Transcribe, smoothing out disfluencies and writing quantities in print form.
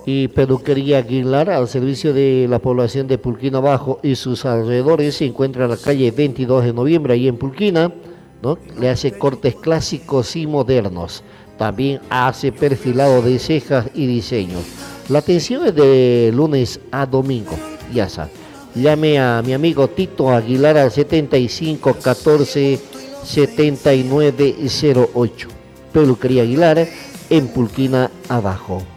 Y Peluquería Aguilar, al servicio de la población de Pulquina Abajo y sus alrededores, se encuentra en la calle 22 de noviembre, ahí en Pulquina, ¿no? Le hace cortes clásicos y modernos. También hace perfilado de cejas y diseño. La atención es de lunes a domingo, ya sabe. Llame a mi amigo Tito Aguilar al 75 14 79 08. Peluquería Aguilar en Pulquina Abajo.